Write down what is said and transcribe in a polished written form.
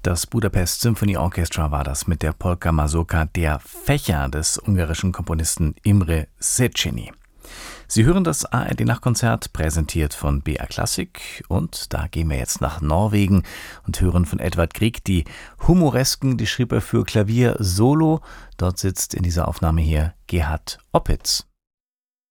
Das Budapest Symphony Orchestra war das mit der Polka Mazurka Der Fächer des ungarischen Komponisten Imre Széchenyi. Sie hören das ARD-Nachtkonzert, präsentiert von BR Klassik. Und da gehen wir jetzt nach Norwegen und hören von Edvard Grieg die Humoresken, die schrieb er für Klavier solo. Dort sitzt in dieser Aufnahme hier Gerhard Opitz.